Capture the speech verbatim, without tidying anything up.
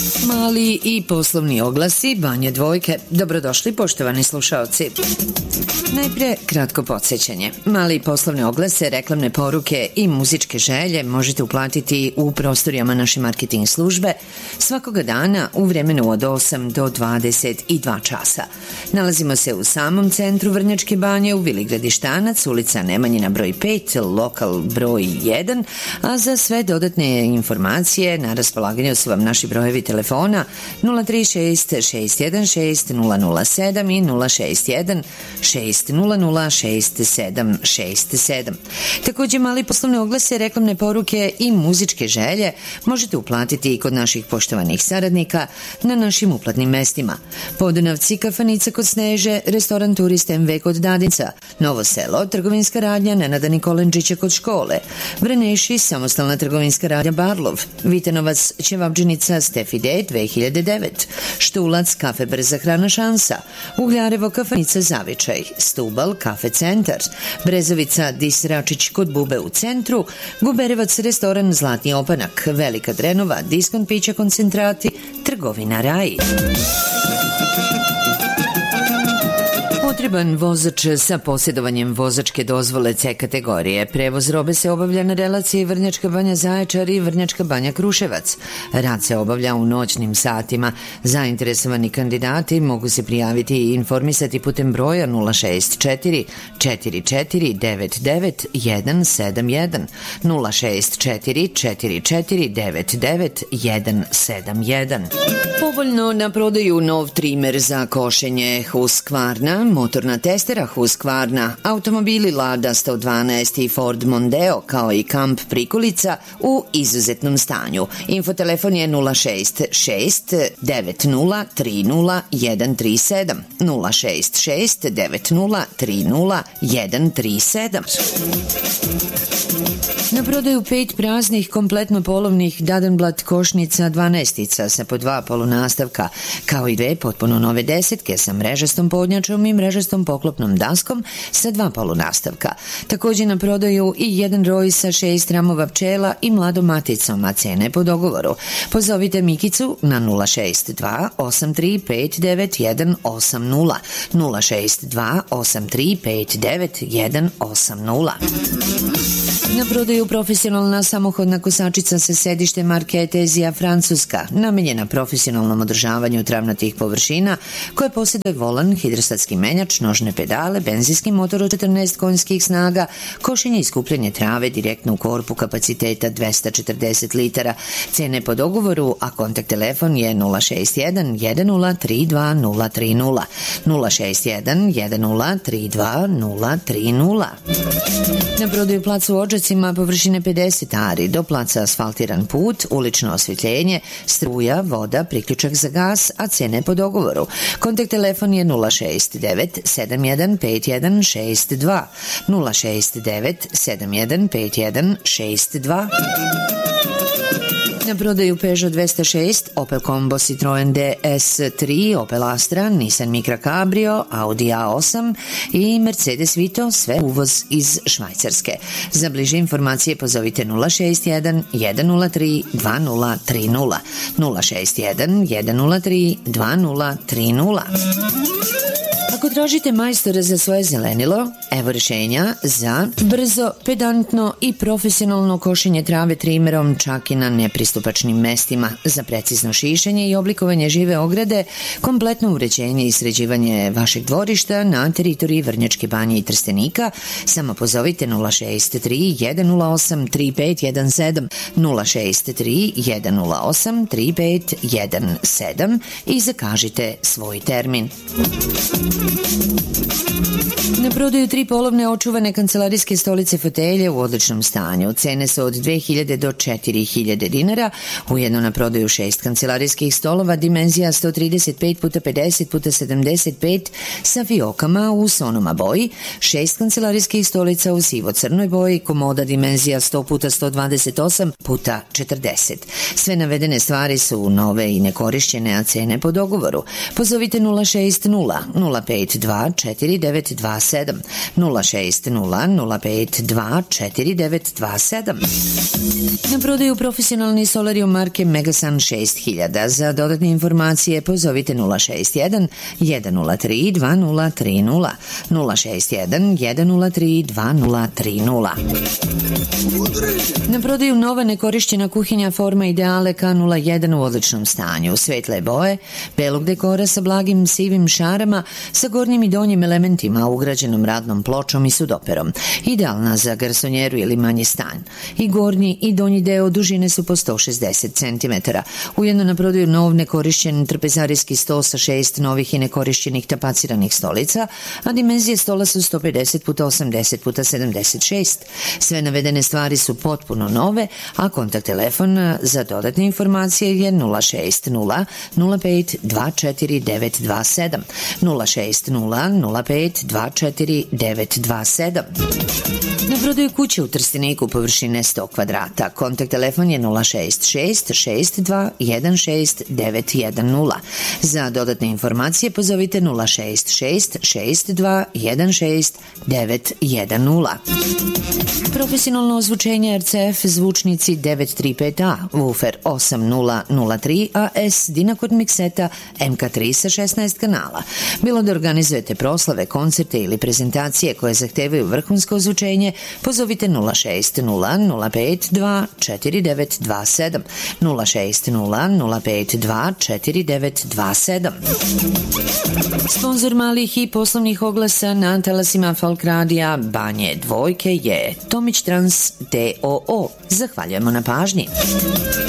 Mali i poslovni oglasi Banje Dvojke. Dobrodošli poštovani slušaoci. Najpre kratko podsjećanje. Mali i poslovne oglase, reklamne poruke i muzičke želje možete uplatiti u prostorijama naše marketing službe svakoga dana u vremenu od osam do dvadeset dva časa. Nalazimo se u samom centru Vrnjačke Banje u Vili Gradištanac, ulica Nemanjina broj pet, lokal broj jedan, a za sve dodatne informacije na raspolaganju su vam naši brojevi telefona nula tri šest šest jedan šest nula nula sedam i nula šest jedan šest nula nula šest sedam šest sedam. Takođe, mali poslovne oglase, reklamne poruke i muzičke želje možete uplatiti i kod naših poštovanih saradnika na našim uplatnim mestima. Podunavci, kafanica kod Sneže, restoran Turist em ve kod Dadinca, Novo Selo, trgovinska radnja Nenada Nikolenčića kod škole, Vrneši, samostalna trgovinska radnja Barlov, Vitanovac, ćevabdžinica Stefi D dve hiljade devet, Štulac, kafe Brza hrana Šansa, Ugljarevo, kafanica Zavičaj, Stubal, kafe Centar, Brezovica, Dis Račić kod Bube u centru, Guberevac, restoran Zlatni opanak, Velika Drenova, diskont pića koncentrati, trgovina Raj. Potreban vozač sa posjedovanjem vozačke dozvole C kategorije. Prevoz robe se obavlja na relaciji Vrnjačka Banja Zaječar i Vrnjačka Banja Kruševac. Rad se obavlja u noćnim satima. Zainteresovani kandidati mogu se prijaviti i informisati putem broja nula šest četiri četiri četiri devet devet jedan sedam jedan, nula šest četiri četiri četiri devet devet jedan sedam jedan. Povoljno na prodaju nov trimer za košenje Husqvarna, motorna testera Husqvarna, automobili Lada sto dvanaest i Ford Mondeo kao i kamp prikolica u izuzetnom stanju. Infotelefon je nula šest šest devet nula tri nula jedan tri sedam, nula šest šest devet nula tri nula jedan tri sedam. Na prodaju pet praznih, kompletno polovnih Dadenblat košnica dvanaestica sa po dva polunastavka, kao i dve potpuno nove desetke sa mrežastom podnjačom i mrežastom poklopnom daskom sa dva polunastavka. Takođe na prodaju i jedan roj sa šest ramova pčela i mladom maticom, a cene po dogovoru. Pozovite Mikicu na nula šest dva osam tri pet devet jedan osam nula, nula šest dva osam tri pet devet jedan osam nula. Na prodaju profesionalna samohodna kosačica sa sedištem marke Etezija Francuska, namenjena profesionalnom održavanju travnatih površina, koja posjeduje volan, hidrostatski menjač, nožne pedale, benzinski motor od četrnaest konjskih snaga, košenje i skupljanje trave direktno u korpu kapaciteta dvesta četrdeset litara. Cene po dogovoru, a kontakt telefon je nula šest jedan jedan nula tri dva nula tri nula, nula šest jedan jedan nula tri dva nula tri nula. Na prodaju placu Odžacima površine pedeset ari, do placa asfaltiran put, ulično osvjetljenje, struja, voda, priključak za gas, a cene po dogovoru. Kontakt telefon je nula šest devet sedam jedan pet jedan šest dva, nula šest devet sedam jedan pet jedan šest dva. Na prodaju Peugeot dvesta šest, Opel Combo, Citroen D S tri, Opel Astra, Nissan Micra Cabrio, Audi A osam i Mercedes Vito, sve uvoz iz Švajcarske. Za bliže informacije pozovite nula šest jedan jedan nula tri dva nula tri nula, nula šest jedan jedan nula tri dva nula tri nula. Ako tražite majstora za svoje zelenilo, evo rešenja za brzo, pedantno i profesionalno košenje trave trimerom čak i na nepristupačnim mestima, za precizno šišanje i oblikovanje žive ograde, kompletno uređenje i sređivanje vašeg dvorišta na teritoriji Vrnjačke Banje i Trstenika. Samo pozovite nula šest tri jedan nula osam tri pet jedan sedam, nula šest tri jedan nula osam tri pet jedan sedam i zakažite svoj termin. Na prodaju tri polovne očuvane kancelarijske stolice fotelje u odličnom stanju. Cene su od dve hiljade do četiri hiljade dinara. Ujedno na prodaju šest kancelarijskih stolova dimenzija sto trideset pet puta pedeset puta sedamdeset pet sa fiokama u sonoma boji, šest kancelarijskih stolica u sivo-crnoj boji, komoda dimenzija sto puta sto dvadeset osam puta četrdeset. Sve navedene stvari su nove i nekorišćene, a cene po dogovoru. Pozovite nula šest nula nula pet dva četiri devet dva sedam, nula šest nula nula pet dva četiri devet dva sedam. Na prodaju profesionalni solarium marke Megasun šest hiljada. Za dodatne informacije pozovite nula šest jedan jedan nula tri dva nula tri nula, nula šest jedan jedan nula tri dva nula tri nula. Na prodaju nova nekorišćena kuhinja Forma Ideale K nula jedan u odličnom stanju, svetle boje, belog dekora sa blagim sivim šarama, sa gornjim i donjim elementima, ugrađenom radnom pločom i sudoperom. Idealna za garsonjeru ili manji stan. I gornji i donji deo dužine su po sto šezdeset centimetara. Ujedno na prodaju nov nekorišćen trpezarijski sto sa šest novih i nekorišćenih tapaciranih stolica, a dimenzije stola su sto pedeset puta osamdeset puta sedamdeset šest. Sve navedene stvari su potpuno nove, a kontakt telefon za dodatne informacije je nula šest nula nula pet dva četiri devet dva sedam, nula šest nula nula pet dva četiri devet dva sedam. Na prodaju kuće u Trsteniku površine sto kvadrata. Kontakt telefon je nula šest šest šest dva jedan šest devet jedan nula. Za dodatne informacije pozovite nula šest šest šest dva jedan šest devet jedan nula. Profesionalno ozvučenje R C F zvučnici devet tri pet A, woofer osam nula nula tri A S, Dinakod mikseta M K tri sa šesnaest kanala. Bilo da organizujete proslave, koncerte ili prezentacije koje zahtevaju vrhunsko ozvučenje, pozovite nula šest nula nula pet dva četiri devet dva sedam, nula šest nula nula pet dva četiri devet dva sedam. Sponzor malih i poslovnih oglasa na talasima Folk radija Banje Dvojke je Tomić Trans D O O. Zahvaljujemo na pažnji.